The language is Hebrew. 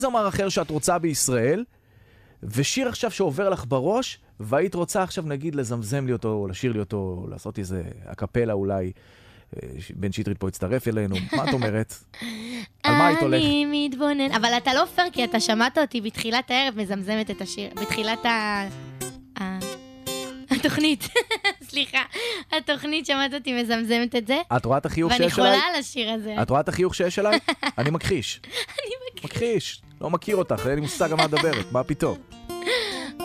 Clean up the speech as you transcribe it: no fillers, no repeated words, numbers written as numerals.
זמר אחר שאת רוצה בישראל, ושיר עכשיו שעובר לך בראש, והיית רוצה עכשיו נגיד לזמזם לי אותו, או לשיר לי אותו, או לעשות איזה הקפלה אולי, בן שטרית פה יצטרף אלינו, מה את אומרת? על מה היית הולך? אני מתבונן, אבל אתה לא פייר, כי אתה שמעת אותי בתחילת הערב מזמזמת את השיר, בתחילת התוכנית, סליחה, התוכנית שמעת אותי מזמזמת את זה, את רואה את החיוך ואני שיש עליי? חולה על השיר הזה. את רואה את החיוך שיש עליי? אני מכחיש. מכחיש. לא מכיר אותך, אין לי מושג על מה מדברת, מה פתאום?